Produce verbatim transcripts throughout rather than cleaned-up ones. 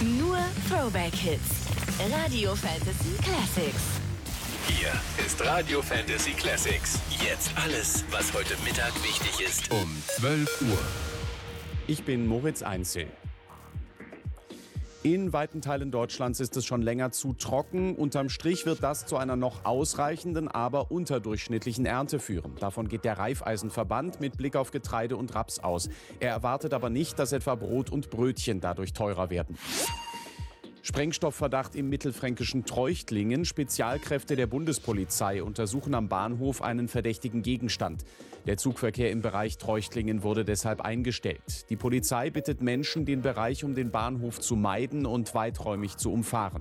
Nur Throwback-Hits. Radio Fantasy Classics. Hier ist Radio Fantasy Classics. Jetzt alles, was heute Mittag wichtig ist. Um zwölf Uhr. Ich bin Moritz Einzel. In weiten Teilen Deutschlands ist es schon länger zu trocken. Unterm Strich wird das zu einer noch ausreichenden, aber unterdurchschnittlichen Ernte führen. Davon geht der Raiffeisenverband mit Blick auf Getreide und Raps aus. Er erwartet aber nicht, dass etwa Brot und Brötchen dadurch teurer werden. Sprengstoffverdacht im mittelfränkischen Treuchtlingen. Spezialkräfte der Bundespolizei untersuchen am Bahnhof einen verdächtigen Gegenstand. Der Zugverkehr im Bereich Treuchtlingen wurde deshalb eingestellt. Die Polizei bittet Menschen, den Bereich um den Bahnhof zu meiden und weiträumig zu umfahren.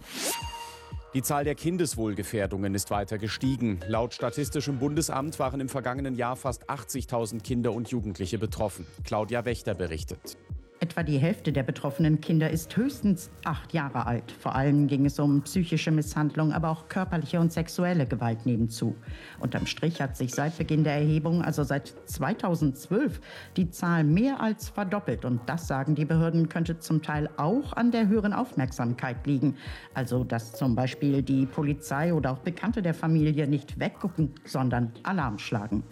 Die Zahl der Kindeswohlgefährdungen ist weiter gestiegen. Laut Statistischem Bundesamt waren im vergangenen Jahr fast achtzigtausend Kinder und Jugendliche betroffen. Claudia Wächter berichtet. Etwa die Hälfte der betroffenen Kinder ist höchstens acht Jahre alt. Vor allem ging es um psychische Misshandlung, aber auch körperliche und sexuelle Gewalt nehmen zu. Unterm Strich hat sich seit Beginn der Erhebung, also seit zweitausendzwölf, die Zahl mehr als verdoppelt. Und das, sagen die Behörden, könnte zum Teil auch an der höheren Aufmerksamkeit liegen. Also, dass zum Beispiel die Polizei oder auch Bekannte der Familie nicht weggucken, sondern Alarm schlagen.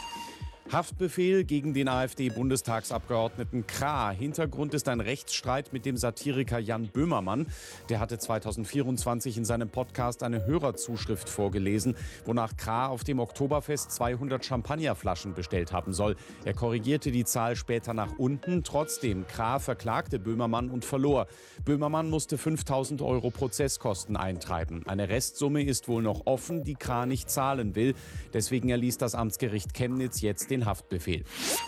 Haftbefehl gegen den AfD-Bundestagsabgeordneten Krah. Hintergrund ist ein Rechtsstreit mit dem Satiriker Jan Böhmermann. Der hatte zweitausendvierundzwanzig in seinem Podcast eine Hörerzuschrift vorgelesen, wonach Krah auf dem Oktoberfest zweihundert Champagnerflaschen bestellt haben soll. Er korrigierte die Zahl später nach unten. Trotzdem, Krah verklagte Böhmermann und verlor. Böhmermann musste fünftausend Euro Prozesskosten eintreiben. Eine Restsumme ist wohl noch offen, die Krah nicht zahlen will. Deswegen erließ das Amtsgericht Chemnitz jetzt den Haftbefehl.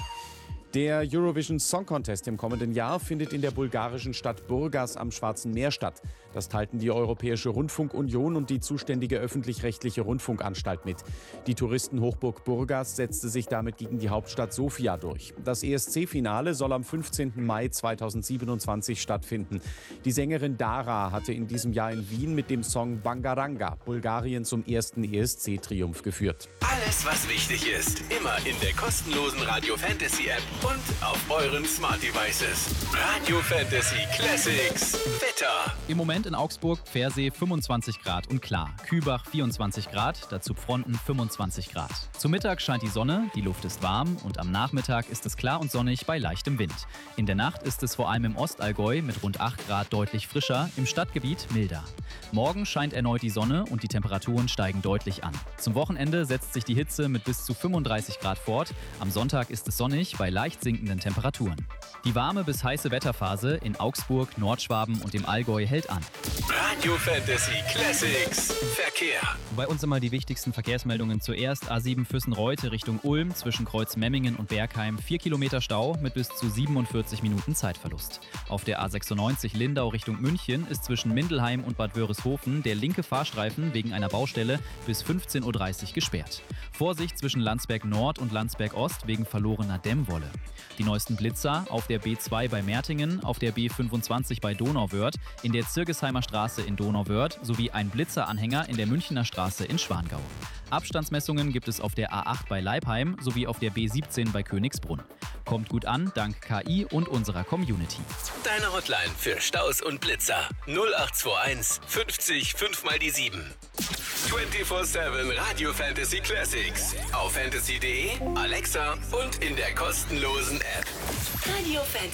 Der Eurovision Song Contest im kommenden Jahr findet in der bulgarischen Stadt Burgas am Schwarzen Meer statt. Das teilten die Europäische Rundfunkunion und die zuständige öffentlich-rechtliche Rundfunkanstalt mit. Die Touristenhochburg Burgas setzte sich damit gegen die Hauptstadt Sofia durch. Das E S C-Finale soll am fünfzehnten Mai zweitausendsiebenundzwanzig stattfinden. Die Sängerin Dara hatte in diesem Jahr in Wien mit dem Song Bangaranga Bulgarien zum ersten E S C-Triumph geführt. Alles, was wichtig ist, immer in der kostenlosen Radio Fantasy App und auf euren Smart Devices. Radio Fantasy Classics. Wetter. Im Moment in Augsburg, Pfersee fünfundzwanzig Grad und klar. Kübach vierundzwanzig Grad, dazu Pfronten fünfundzwanzig Grad. Zum Mittag scheint die Sonne, die Luft ist warm und am Nachmittag ist es klar und sonnig bei leichtem Wind. In der Nacht ist es vor allem im Ostallgäu mit rund acht Grad deutlich frischer, im Stadtgebiet milder. Morgen scheint erneut die Sonne und die Temperaturen steigen deutlich an. Zum Wochenende setzt sich die Hitze mit bis zu fünfunddreißig Grad fort. Am Sonntag ist es sonnig bei leicht sinkenden Temperaturen. Die warme bis heiße Wetterphase in Augsburg, Nordschwaben und dem Allgäu hält an. Radio Fantasy Classics. Verkehr. Bei uns immer die wichtigsten Verkehrsmeldungen zuerst. A sieben Füssen-Reute Richtung Ulm zwischen Kreuz Memmingen und Bergheim. vier Kilometer Stau mit bis zu siebenundvierzig Minuten Zeitverlust. Auf der A sechsundneunzig Lindau Richtung München ist zwischen Mindelheim und Bad Wörishofen der linke Fahrstreifen wegen einer Baustelle bis fünfzehn Uhr dreißig gesperrt. Vorsicht zwischen Landsberg Nord und Landsberg Ost wegen verlorener Dämmwolle. Die neuesten Blitzer auf der B zwei bei Mertingen, auf der B fünfundzwanzig bei Donauwörth, in der Zirgesheimer Straße in Donauwörth sowie ein Blitzeranhänger in der Münchner Straße in Schwangau. Abstandsmessungen gibt es auf der A acht bei Leipheim sowie auf der B siebzehn bei Königsbrunn. Kommt gut an, dank K I und unserer Community. Deine Hotline für Staus und Blitzer null acht zwei eins fünfzig fünf mal die sieben. vierundzwanzig sieben Radio Fantasy Classics. Auf fantasy punkt de, Alexa und in der kostenlosen App. Radio Fantasy.